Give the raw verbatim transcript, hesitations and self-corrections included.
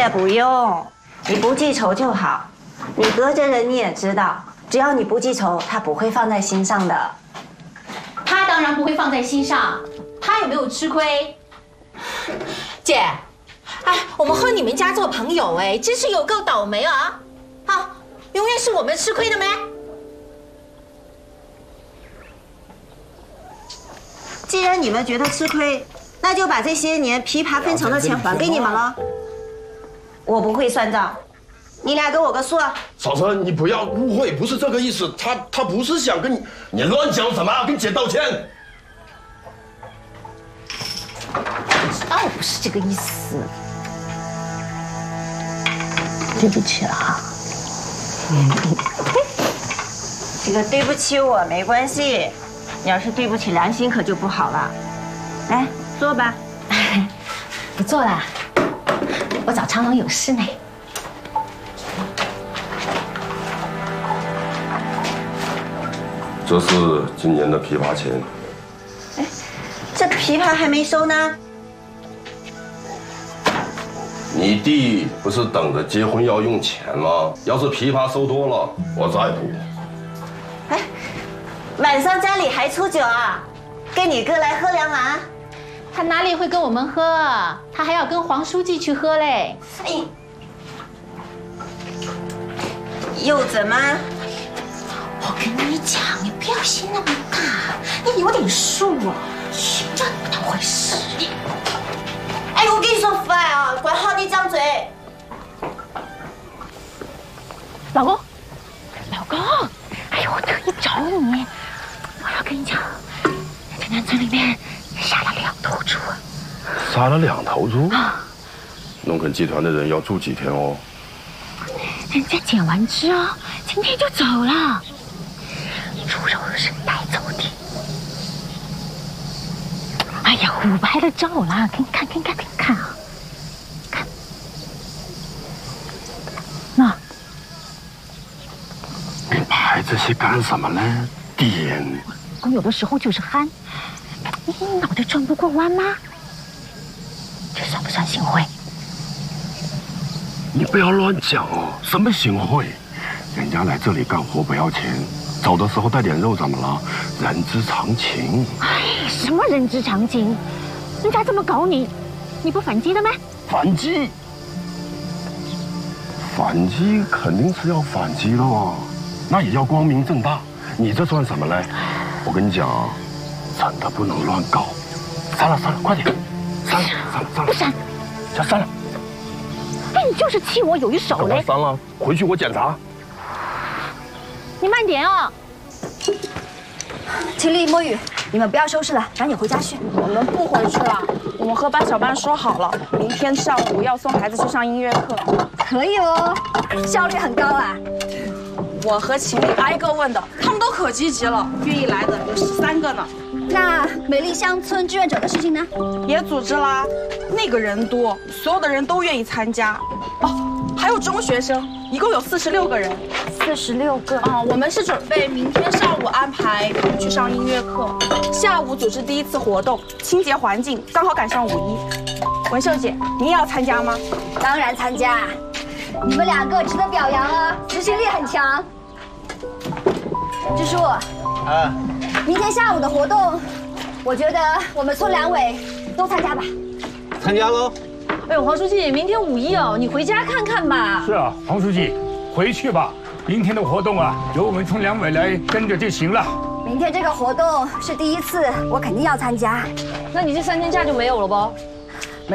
也不用，你不记仇就好。你哥这人你也知道，只要你不记仇，他不会放在心上的。 他当然不会放在心上，他有没有吃亏？ 姐，哎，我们和你们家做朋友，哎，真是有够倒霉啊！啊，永远是我们吃亏的咩？ 既然你们觉得吃亏，那就把这些年琵琶分成的钱还给你们了。我不会算账，你俩给我个数。 嫂子，你不要误会，不是这个意思，他他不是想跟你，你乱讲什么？跟姐道歉。 知道我不是这个意思，对不起了哈。 这个对不起我没关系，你要是对不起良心可就不好了。来坐吧。 不做了，我找长龙有事呢。 这是今年的琵琶钱。 哎，这琵琶还没收呢。 你弟不是等着结婚要用钱吗？要是琵琶收多了，我再补。 哎，晚上家里还出酒啊？跟你哥来喝两碗。 他哪里会跟我们喝？他还要跟黄书记去喝嘞。 哎，又怎么？ 我跟你讲，你不要心那么大，你有点数啊，这不当回事。 哎，我跟你说，福爱啊，管好你张嘴。 老公，老公，哎呦，我特意找你，我要跟你讲，在南村里面杀了两头猪。 杀了两头猪？啊！农垦集团的人要住几天哦？ 人家剪完枝哦，今天就走了。猪肉是带走的。哎呀，我拍了照了，给你看，给你看，给你看啊！看，那你拍这些干什么呢？爹， 我有的时候就是憨，你脑袋转不过弯吗？这算不算行贿？ 你不要乱讲哦！什么行贿？人家来这里干活不要钱，走的时候带点肉怎么了？人之常情。 哎，什么人之常情？人家这么搞你，你不反击的吗？ 反击？反击肯定是要反击的哦，那也要光明正大。你这算什么嘞？我跟你讲啊，真的不能乱搞。删了删了，快点！删了删了删了！ 不删， já删了。 哎，你就是气我有一手嘞！ 删了，回去我检查。 你慢点哦。 秦丽、摸雨，你们不要收拾了，赶紧回家去。 我们不回去了，我们和班小班说好了，明天上午要送孩子去上音乐课。 可以哦，效率很高啊。 我和秦丽挨个问的，他们都可积极了，愿意来的有十三个呢。 那美丽乡村志愿者的事情呢？ 也组织啦，那个人多，所有的人都愿意参加。哦，还有中学生，一共有四十六个人。 四十六个啊！我们是准备明天上午安排他们去上音乐课，下午组织第一次活动，清洁环境，刚好赶上五一。文秀姐，你也要参加吗？ 当然参加，你们两个值得表扬啊，执行力很强。支书，啊，明天下午的活动，我觉得我们村两委都参加吧。 参加喽！ 哎呦，黄书记，明天五一哦，你回家看看吧。 是啊，黄书记，回去吧。明天的活动啊，由我们村两委来跟着就行了。 明天这个活动是第一次，我肯定要参加。 那你这三天假就没有了不？